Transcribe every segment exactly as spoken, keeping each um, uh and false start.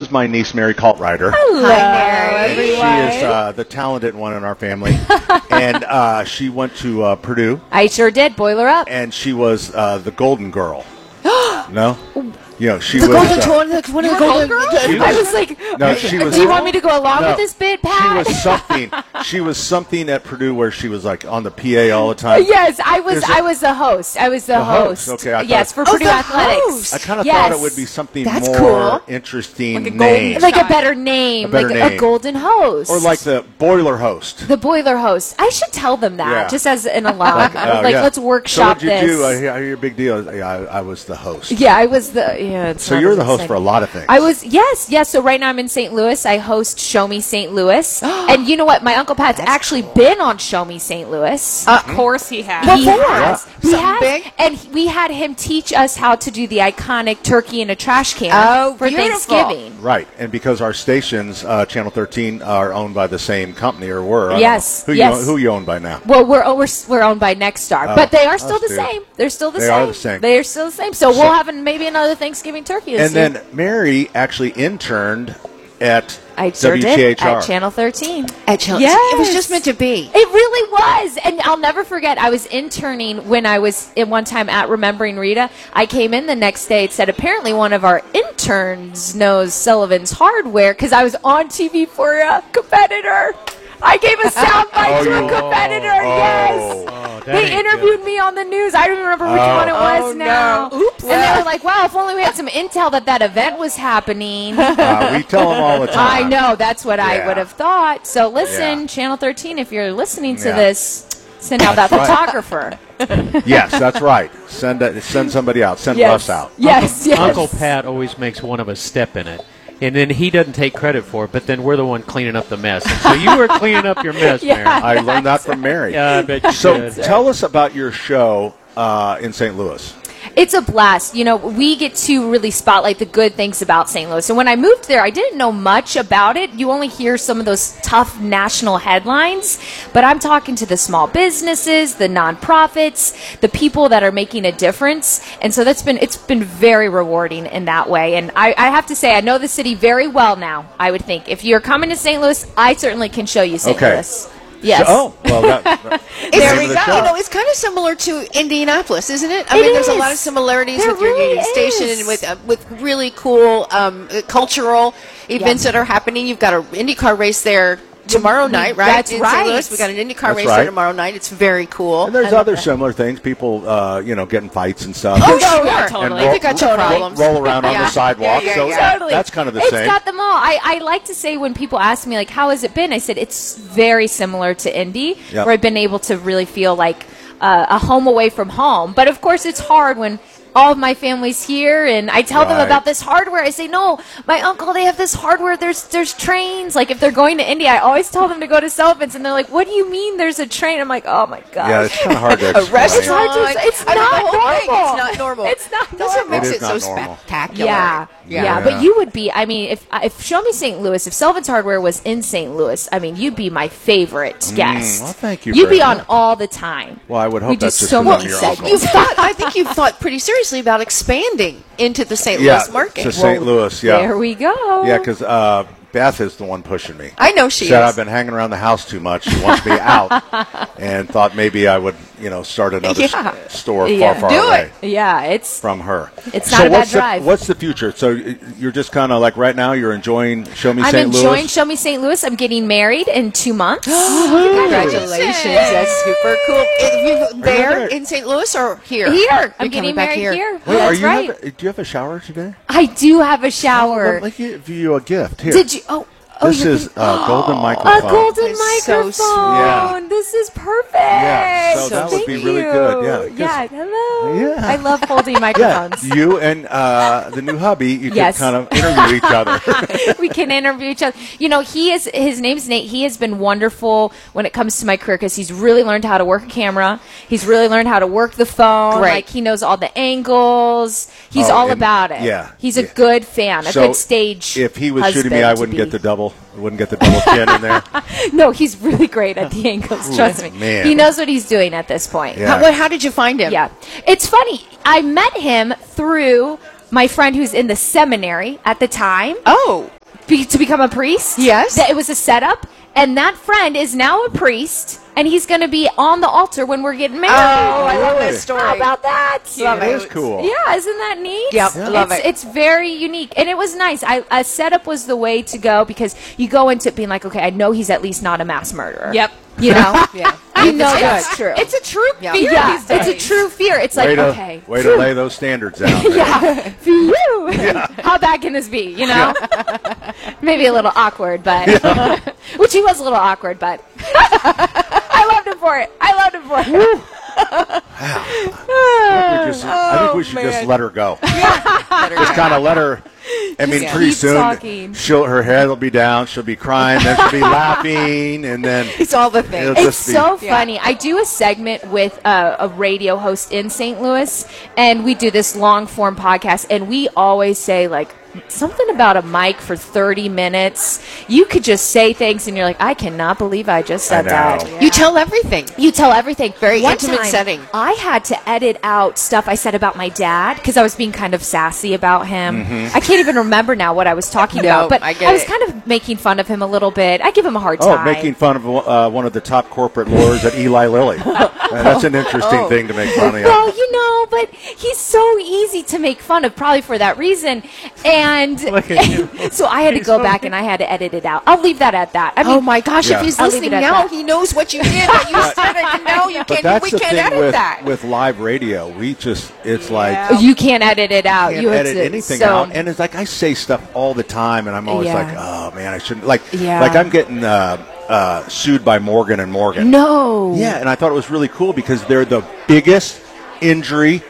is my niece, Mary Kaltrider. Hello, Hi, Mary. She is uh, the talented one in our family. And uh, she went to uh, Purdue. I sure did. Boiler up. And she was uh, the golden girl. No? You know, she The was... golden uh, twin, the, one of the golden girls? She I was like, No, she was... do you want me to go along No. with this bit, She Pat? was something. She was something at Purdue where she was like on the P A all the time. Yes, I was. Is it- I was the host. I was the, The host, host. okay, I yes, thought- for Oh, Purdue the Athletics. host. I kind of Yes. thought it would be something That's more cool. interesting Like a golden- name. Like a better name, A better like name. a golden host, Or like the boiler host. the boiler host. I should tell them that Yeah. just as an alum. Like, Like, oh, yeah. let's So workshop what'd you this. do? I hear, I hear your big deal. Yeah, I, I was the host. Yeah, I was the. Yeah, it's So not you're as the host for a exciting. lot of things. I was yes, yes. So right now I'm in Saint Louis. I host Show Me Saint Louis, and you know what? My Uncle Pat's actually been on Show Me Saint Louis. Of course he has. He Before. has. He Something has. big? And he- we had him teach us how to do the iconic turkey in a trash can Oh, for beautiful. Thanksgiving. Right, and because our stations, uh, Channel thirteen, are owned by the same company, or were. I don't Yes, know. Who yes. You own, who you own by now? Well, we're we're, we're owned by Nexstar, Oh, but they are still us the too. same. They're still the They same. are the same. They are still the same. So, So- we'll have an, maybe another Thanksgiving turkey this And year. then Mary actually interned at I sure W T H did R. at Channel thirteen. At Chelsea. Yes. It was just meant to be. It really was. And I'll never forget, I was interning when I was in one time at Remembering Rita. I came in the next day. It said apparently one of our interns knows Sullivan's Hardware because I was on T V for a competitor. I gave a soundbite Oh, to a you- competitor. oh. Yes. Oh, that They ain't interviewed me on the news. I don't remember which Oh. one it was Oh, now. no. Oops. And they were like, wow, if only we had some intel that that event was happening. Uh, we tell them all the I time. know. That's what I Yeah. would have thought. So listen, Yeah. Channel thirteen, if you're listening to Yeah. this, send out that That's right. photographer. Yes, that's right. Send a, send somebody out. Send Yes. Russ out. Yes, yes. Uncle Pat always makes one of us step in it. And then he doesn't take credit for it, but then we're the one cleaning up the mess. And so you were cleaning up your mess, Yeah. Mary. I learned that from Mary. Yeah, I bet you So did. tell us about your show uh, in Saint Louis. It's a blast. You know, we get to really spotlight the good things about Saint Louis. And when I moved there, I didn't know much about it. You only hear some of those tough national headlines, but I'm talking to the small businesses, the nonprofits, the people that are making a difference. And so that's been, it's been very rewarding in that way. And I, I have to say, I know the city very well now, I would think. If you're coming to Saint Louis, I certainly can show you Saint Okay. Louis. Yes. So, oh, well, that, that- It's, There you we go. know, it's kind of similar to Indianapolis, isn't it? I It mean, there's a is. lot of similarities There with your really Union Station is. and with uh, with really cool um, uh, cultural events Yeah. that are happening. You've got an IndyCar race there tomorrow we- night, right? that's in right. Saint Louis, we got an IndyCar That's race right. there tomorrow night. It's very cool. and there's I love other that. similar things. People, uh, you know, getting fights and stuff. Oh, Oh, sure. yeah, And totally. roll, They've got your roll- problems. roll around on Yeah. the sidewalk. Yeah, yeah, so yeah. Totally. that's kind of the It's same. got them all. I, I like to say when people ask me, like, how has it been? I said, it's very similar to Indy, Yep. where I've been able to really feel like uh, a home away from home. But, of course, it's hard when all of my family's here, and I tell them Right. about this hardware. I say, no, my uncle, they have this hardware. There's there's trains. Like, if they're going to Indy, I always tell them to go to Sullivan's, and they're like, what do you mean there's a train? I'm like, oh, my gosh. yeah, it's kind of hard to A explain. restaurant. It's hard to- it's I mean, not the whole thing, normal. It's not normal. It's not That's what normal. makes It it, is so not normal. spectacular. Yeah. Yeah, Yeah. but you would be. I mean, if if Show Me Saint Louis, if Sullivan's Hardware was in Saint Louis, I mean, you'd be my favorite guest. well, thank you You'd very be on much. all the time. Well, I would hope We do that's just so because many I'm your uncle. segments. You've thought. I think you've thought pretty seriously about expanding into the Saint Yeah, Louis market. to Saint Louis, yeah. There we go. Yeah, because uh, Beth is the one pushing me. I know she Said is. I've been hanging around the house too much. She wants me out, and thought maybe I would, you know, start another s- Yeah. store Yeah. far, far Do away it. Yeah, it's from her. It's so not a bad what's drive. The, what's the future? So y- you're just kind of like right now. You're enjoying Show Me I'm Saint enjoying Louis. Show Me Saint Louis. I'm getting married in two months. Congratulations. That's super cool. If you there gonna- in Saint Louis or here? Here, You're I'm getting coming back married here. here. Wait, That's are you right. have a- do you have a shower today? I do have a shower. Let me give you a gift. Here. Did you? Oh, oh, This you're is giving- a golden a microphone. golden It's so microphone. sweet. Yeah. This is perfect. Yeah, so So that would be Thank really you. good. Yeah, 'cause- Yeah. Hello. Yeah. I love holding Yeah, microphones. you and uh, the new hubby, you Yes. could kind of interview each other. We can interview each other. You know, he is. His name's Nate. He has been wonderful when it comes to my career because he's really learned how to work a camera. He's really learned how to work the phone. Great. Like he knows all the angles. He's Oh, all and- about it. yeah, He's a yeah. good fan. A So good stage. If he was shooting me, husband I to wouldn't be. get the double. Wouldn't get the double chin in there. No, he's really great at the angles. Trust me. man. He knows what he's doing at this point. Yeah. How, what, how did you find him? Yeah. It's funny. I met him through my friend who's in the seminary at the time. Oh. be, to become a priest. Yes. That it was a setup, and that friend is now a priest, and he's going to be on the altar when we're getting married. Oh, I love Really? that story. How about that? Love It it. is cool. Yeah, isn't that neat? Yep, Yeah. love it's, it. It's very unique, and it was nice. I a setup was the way to go because you go into it being like, okay, I know he's at least not a mass murderer. Yep. You know, Yeah. you know It's that's good. true. It's a true Yeah. fear yeah, these it's days. a true fear. It's like way to, okay, way to lay those standards out. there. yeah, phew. How bad can this be? You know, maybe a little awkward, but which he was a little awkward, but I loved him for it. I loved him for it. I think we, just, I think we should Oh, just man. let her go. Let her Just go. kind of let her. I mean, Just pretty keep soon talking. she'll her head will be down. She'll be crying. Then she'll be laughing, and then It's all the it'll things. It's just be. so Yeah. funny. I do a segment with uh, a radio host in Saint Louis, and we do this long form podcast, and we always say like something about a mic for thirty minutes. You could just say things, and you're like, I cannot believe I just said I that. know. You tell everything. You tell everything. Very One intimate time, setting. I had to edit out stuff I said about my dad because I was being kind of sassy about him. Mm-hmm. I can't even remember now what I was talking No, about, but I get was it. kind of making fun of him a little bit. I give him a hard Oh, time. making fun of uh, one of the top corporate lawyers at Eli Lilly. Uh, that's an interesting Oh. thing to make fun of. Well, you know, but he's so easy to make fun of, probably for that reason. And Look at you. so I had to He's go so back and I had to edit it out. I'll leave that at that. I mean, Oh my gosh! Yeah. If he's I'll leave listening it at now, that. he knows what you did. But you said it. And no, you But can't. that's We the can't thing edit with that. with live radio. We just it's Yeah. like you can't edit it out. can't you have edit to, anything so, out, and it's like I say stuff all the time, and I'm always Yeah. like, oh man, I shouldn't. Like, Yeah. like I'm getting uh, uh, sued by Morgan and Morgan. No. Yeah, and I thought it was really cool because they're the biggest injury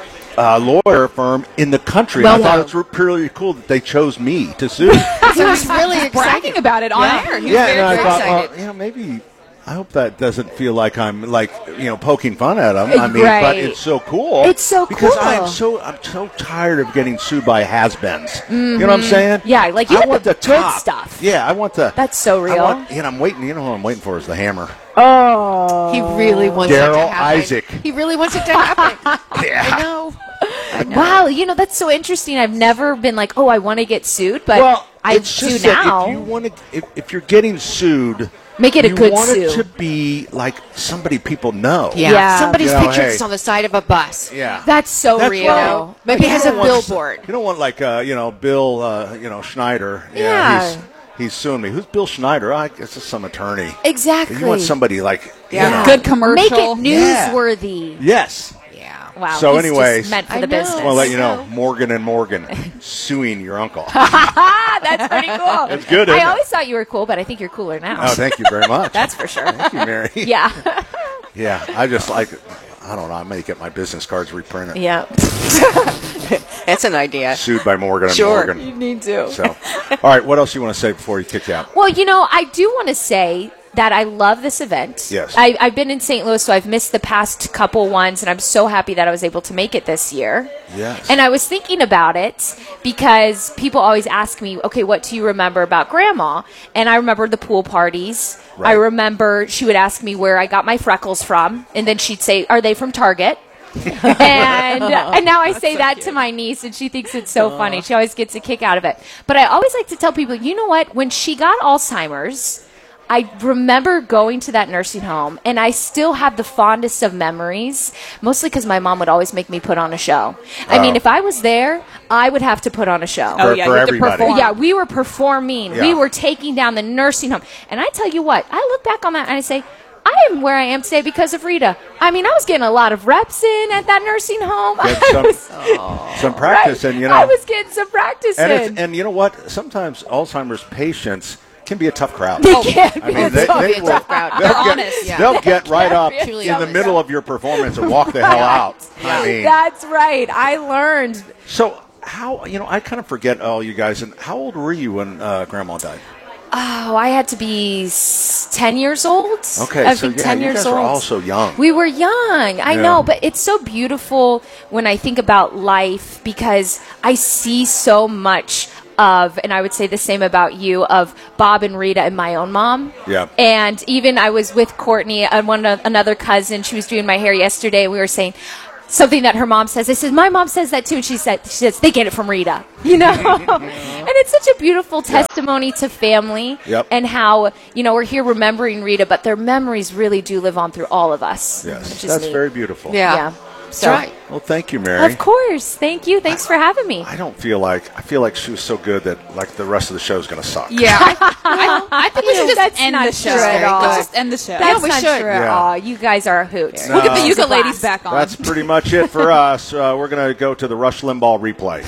uh, lawyer firm in the country. Well and I thought known. it was really cool that they chose me to sue. He was really excited. Bragging about it on air. He was yeah, very, and I very thought, excited. well, you know, maybe. I hope that doesn't feel like I'm like you know poking fun at them. I mean, Right. but it's so cool. It's so because cool. I'm so I'm so tired of getting sued by has-beens. You know what I'm saying? Yeah, like, you I get want the the, good top stuff. Yeah, I want the. That's so I real. want, you know, I'm waiting. You know what I'm waiting for is the hammer. Oh. He really wants it to Daryl happen. Isaac. He really wants it to happen. Yeah. I know. I know. Wow, you know, that's so interesting. I've never been like, oh, I want to get sued, but Well, I it's do just that now. if you want to, if, if you're getting sued, Make it a you good want sue. it to be like somebody people know. Yeah. Yeah. Somebody's You know, picture hey. is on the side of a bus. Yeah. That's so That's real. right. Maybe it has You a don't want- billboard. You don't want like uh, you know Bill uh, you know Schneider. Yeah. He's, he's suing me. Who's Bill Schneider? I guess it's some attorney. Exactly. You want somebody like Yeah. you know. Good commercial. Make it Yeah. newsworthy. Yes. Yeah. Wow. So he's anyways, just meant for I the know. business. I want to let you know Morgan and Morgan suing your uncle. Ah, that's pretty cool. That's good, I isn't it? always thought you were cool, but I think you're cooler now. Oh, thank you very much. That's for sure. Thank you, Mary. Yeah. Yeah, I just like. I don't know. I may get my business cards reprinted. Yeah. That's an idea. Sued by Morgan and Sure. Morgan. need to. So, all right. What else you want to say before you kick you out? Well, you know, I do want to say that I love this event. Yes. I, I've been in Saint Louis, so I've missed the past couple ones, and I'm so happy that I was able to make it this year. Yes. And I was thinking about it because people always ask me, okay, what do you remember about Grandma? And I remember the pool parties. Right. I remember she would ask me where I got my freckles from, and then she'd say, are they from Target? and and now I say that to my niece, and she thinks it's so funny. She always gets a kick out of it. But I always like to tell people, you know what? When she got Alzheimer's, I remember going to that nursing home, and I still have the fondest of memories, mostly because my mom would always make me put on a show. I Oh. mean, if I was there, I would have to put on a show. Oh, For- yeah, for you have to everybody. perform. Yeah, we were performing. Yeah. We were taking down the nursing home. And I tell you what, I look back on that and I say, I am where I am today because of Rita. I mean, I was getting a lot of reps in at that nursing home. Get I some, was, some practice, and you know, I was getting some practice and, in. it's, and you know what? Sometimes Alzheimer's patients can be a tough crowd. They can I be mean, a they, tough- they be a will, tough crowd. they'll They're get, honest. Yeah. They'll get right up Truly in the honest. middle of your performance and walk the hell out. I mean, That's right. I learned. so how you know? I kind of forget all you guys. And how old were you when uh, Grandma died? Oh, I had to be s- ten years old. Okay, I so think yeah, ten you years guys old. were also young. We were young. I Yeah. know, but it's so beautiful when I think about life because I see so much of, and I would say the same about you, of Bob and Rita and my own mom. Yeah. And even I was with Courtney and one another cousin. She was doing my hair yesterday, and we were saying, something that her mom says. I said, my mom says that too. And she said, she says, they get it from Rita, you know? And it's such a beautiful testimony to family Yep. and how, you know, we're here remembering Rita, but their memories really do live on through all of us. Yes, which is that's neat. very beautiful. Yeah. Yeah. That's So, right. Well, thank you, Mary. of course. Thank you. Thanks for having me. I don't feel like I feel like she was so good that like the rest of the show is going to suck. Yeah, I, I, I think we should just That's end not the show. true at all. Let's just end the show. That's we not should. true at Yeah. all. You guys are a hoot. No. We'll get the It's a ukuleles blast. back on. That's pretty much it for us. Uh, we're going to go to the Rush Limbaugh replay,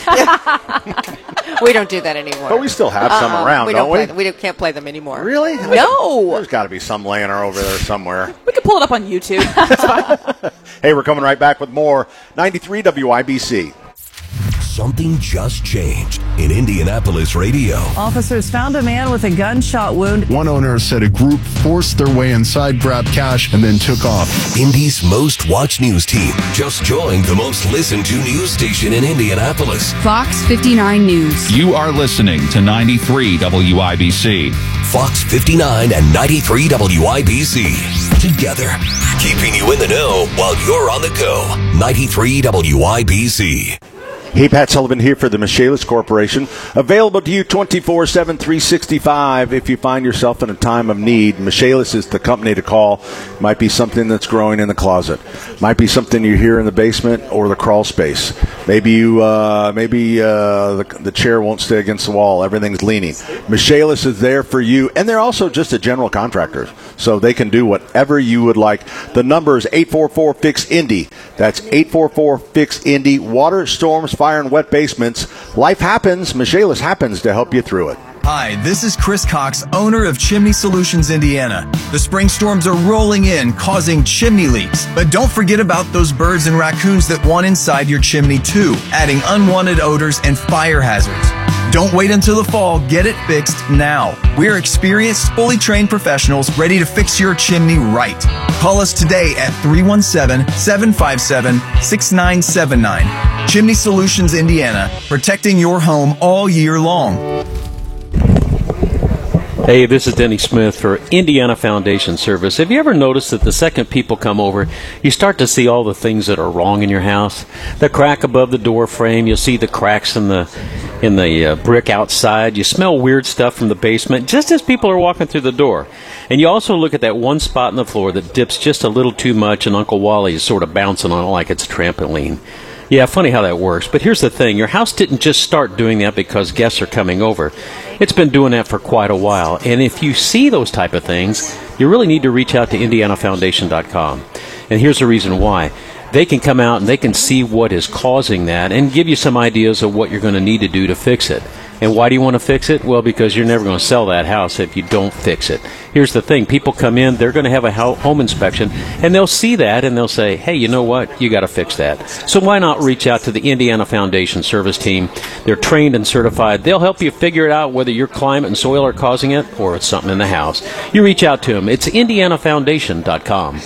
We don't do that anymore. but we still have some Uh-uh. around, we don't, don't we? play them. We don't, can't play them anymore. Really? No. There's got to be some laying over there somewhere. We could pull it up on YouTube. Hey, we're coming right back with more ninety-three W I B C. Something just changed in Indianapolis radio. Officers found a man with a gunshot wound. One owner said a group forced their way inside, grabbed cash, and then took off. Indy's most watched news team just joined the most listened to news station in Indianapolis. Fox fifty-nine News. You are listening to ninety-three W I B C. Fox fifty-nine and ninety-three W I B C. Together, keeping you in the know while you're on the go. ninety-three W I B C. Hey, Pat Sullivan here for the Michaelis Corporation. Available to you twenty-four seven, three sixty-five if you find yourself in a time of need. Michaelis is the company to call. Might be something that's growing in the closet. Might be something you hear in the basement or the crawl space. Maybe you, uh, maybe uh, the, the chair won't stay against the wall. Everything's leaning. Michaelis is there for you, and they're also just a general contractor, so they can do whatever you would like. The number is eight four four, F I X, Indy. That's eight four four, F I X, Indy. Water, storms, fire, and wet basements. Life happens. Michaelis happens to help you through it. Hi, this is Chris Cox, owner of Chimney Solutions Indiana. The spring storms are rolling in, causing chimney leaks. But don't forget about those birds and raccoons that want inside your chimney too, adding unwanted odors and fire hazards. Don't wait until the fall. Get it fixed now. We're experienced, fully trained professionals ready to fix your chimney right. Call us today at three one seven, seven five seven, six nine seven nine. Chimney Solutions Indiana, protecting your home all year long. Hey, this is Denny Smith for Indiana Foundation Service. Have you ever noticed that the second people come over, you start to see all the things that are wrong in your house? The crack above the door frame, you'll see the cracks in the in the uh, brick outside. You smell weird stuff from the basement just as people are walking through the door. And you also look at that one spot in the floor that dips just a little too much and Uncle Wally is sort of bouncing on it like it's a trampoline. Yeah, funny how that works. But here's the thing. Your house didn't just start doing that because guests are coming over. It's been doing that for quite a while. And if you see those type of things, you really need to reach out to indiana foundation dot com. And here's the reason why. They can come out and they can see what is causing that and give you some ideas of what you're going to need to do to fix it. And why do you want to fix it? Well, because you're never going to sell that house if you don't fix it. Here's the thing. People come in, they're going to have a home inspection, and they'll see that, and they'll say, hey, you know what? You got to fix that. So why not reach out to the Indiana Foundation Service Team? They're trained and certified. They'll help you figure it out whether your climate and soil are causing it or it's something in the house. You reach out to them. It's indiana foundation dot com.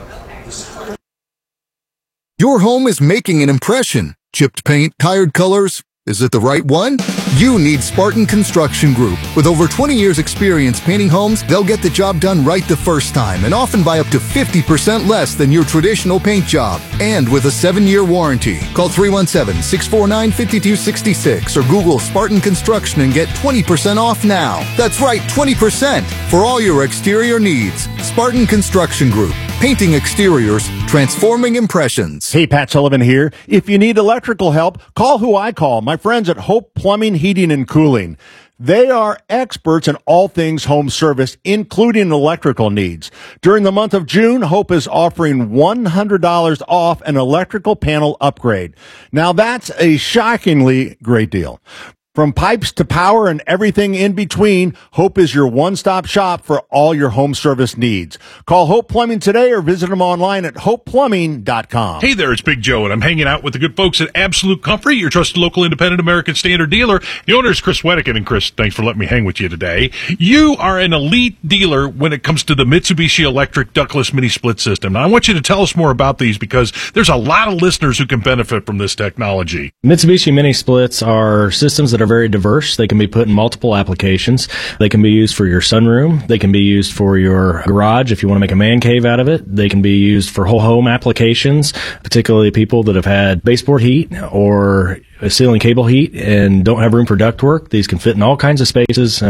Your home is making an impression. Chipped paint, tired colors. Is it the right one? You need Spartan Construction Group. With over twenty years experience painting homes, they'll get the job done right the first time and often by up to fifty percent less than your traditional paint job. And with a seven-year warranty. Call three one seven, six four nine, five two six six or Google Spartan Construction and get twenty percent off now. That's right, twenty percent for all your exterior needs. Spartan Construction Group. Painting exteriors, transforming impressions. Hey, Pat Sullivan here. If you need electrical help, call who I call, my friends at Hope Plumbing, Heating, and Cooling. They are experts in all things home service, including electrical needs. During the month of June, Hope is offering one hundred dollars off an electrical panel upgrade. Now, that's a shockingly great deal. From pipes to power and everything in between, Hope is your one-stop shop for all your home service needs. Call Hope Plumbing today or visit them online at hope plumbing dot com. Hey there, it's Big Joe, and I'm hanging out with the good folks at Absolute Comfort, your trusted local independent American Standard dealer. The owner is Chris Weddican, and Chris, thanks for letting me hang with you today. You are an elite dealer when it comes to the Mitsubishi Electric ductless mini split system. Now, I want you to tell us more about these because there's a lot of listeners who can benefit from this technology. Mitsubishi mini splits are systems that that are very diverse. They can be put in multiple applications. They can be used for your sunroom. They can be used for your garage if you want to make a man cave out of it. They can be used for whole home applications, particularly people that have had baseboard heat or ceiling cable heat and don't have room for ductwork. These can fit in all kinds of spaces. And